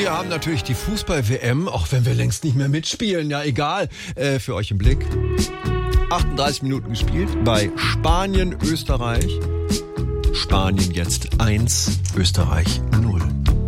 wir haben natürlich die Fußball-WM, auch wenn wir längst nicht mehr mitspielen. Ja, egal, für euch im Blick. 38 Minuten gespielt bei Spanien, Österreich. Spanien jetzt 1, Österreich 0.